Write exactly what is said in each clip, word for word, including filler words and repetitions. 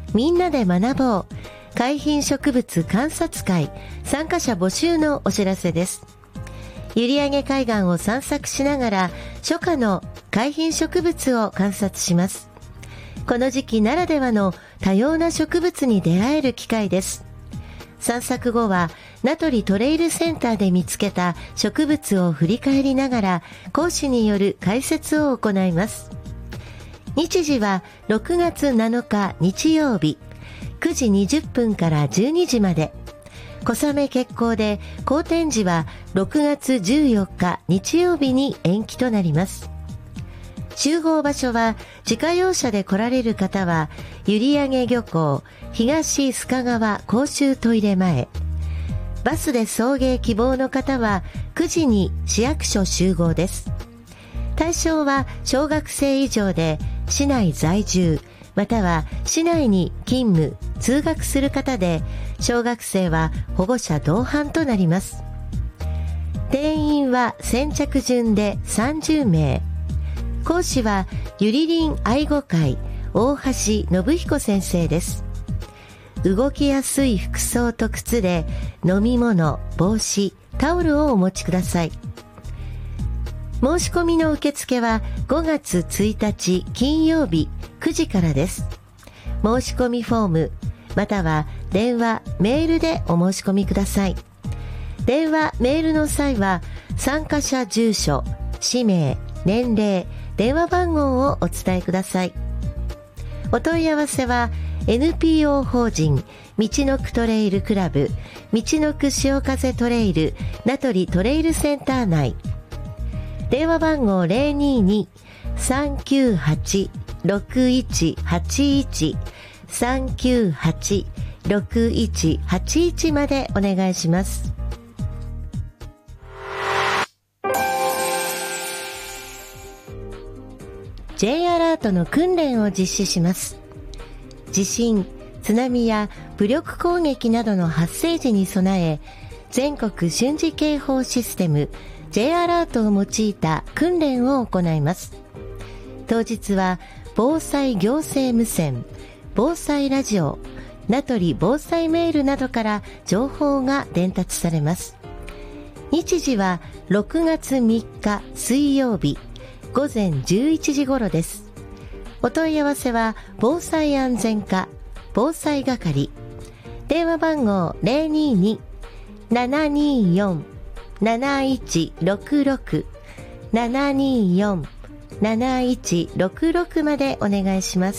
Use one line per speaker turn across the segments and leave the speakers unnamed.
みんなで学ぼう海浜植物観察会参加者募集のお知らせです。閖上海岸を散策しながら初夏の海浜植物を観察します。この時期ならではの多様な植物に出会える機会です。散策後は名取トレイルセンターで見つけた植物を振り返りながら講師による解説を行います。日時はろくがつなのか日曜日くじにじゅっぷんからじゅうにじまで。小雨決行で好天時はろくがつじゅうよっか日曜日に延期となります。集合場所は自家用車で来られる方は閖上漁港東須賀川公衆トイレ前、バスで送迎希望の方はくじに市役所集合です。対象は小学生以上で市内在住または市内に勤務通学する方で、小学生は保護者同伴となります。定員は先着順でさんじゅうめい。講師はゆりりん愛護会大橋信彦先生です。動きやすい服装と靴で飲み物、帽子、タオルをお持ちください。申し込みの受付はごがつついたち金曜日くじからです。申し込みフォームまたは電話、メールでお申し込みください。電話、メールの際は参加者住所、氏名、年齢、電話番号をお伝えください。お問い合わせは エヌピーオー 法人みちのくトレイルクラブみちのく潮風トレイル名取トレイルセンター内、電話番号 ゼロにーにーさんきゅうはちろくいちはちいち さんきゅうはちろくいちはちいちまでお願いします。J アラートの訓練を実施します。地震、津波や武力攻撃などの発生時に備え、全国瞬時警報システム J アラートを用いた訓練を行います。当日は防災行政無線、防災ラジオ、名取防災メールなどから情報が伝達されます。日時はろくがつみっか水曜日ごぜんじゅういちじ頃です。お問い合わせは防災安全課防災係、電話番号 ゼロにーにーななにーよんなないちろくろく ななにーよんなないちろくろくまでお願いします。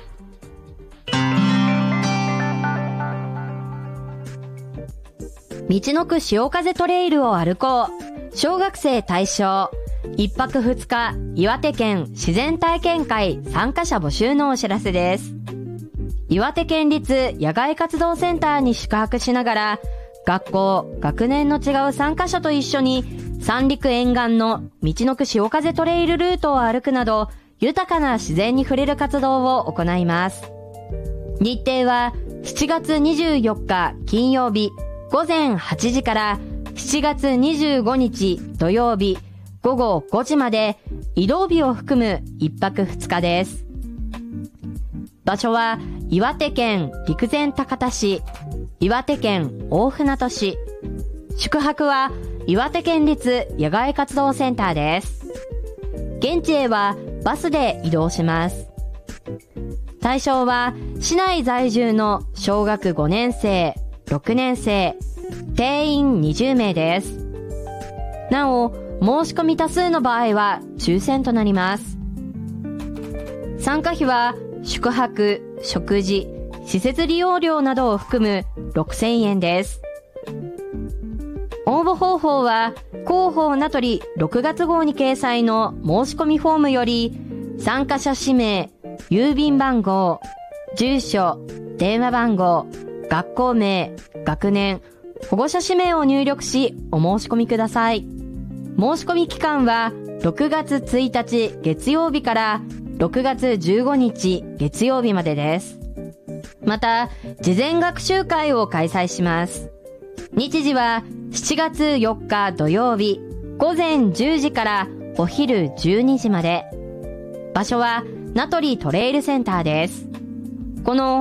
みちのく潮風トレイルを歩こう。小学生対象。いっぱくふつか岩手県自然体験会参加者募集のお知らせです。岩手県立野外活動センターに宿泊しながら、学校、学年の違う参加者と一緒に三陸沿岸のみちのく潮風トレイルルートを歩くなど、豊かな自然に触れる活動を行います。日程はしちがつにじゅうよっか金曜日ごぜんはちじからしちがつにじゅうごにち土曜日ごごごじまで、移動日を含むいっぱくふつかです。場所は岩手県陸前高田市、岩手県大船渡市。宿泊は岩手県立野外活動センターです。現地へはバスで移動します。対象は市内在住の小学ごねんせい、ろくねんせい、定員にじゅうめいです。なお、申し込み多数の場合は抽選となります。参加費は宿泊、食事、施設利用料などを含むろくせんえんです。応募方法は広報名取ろくがつ号に掲載の申し込みフォームより、参加者氏名、郵便番号、住所、電話番号、学校名、学年、保護者氏名を入力しお申し込みください。申し込み期間はろくがつついたち月曜日からろくがつじゅうごにち月曜日までです。また、事前学習会を開催します。日時はしちがつよっか土曜日ごぜんじゅうじからお昼じゅうにじまで。場所は名取トレイルセンターです。この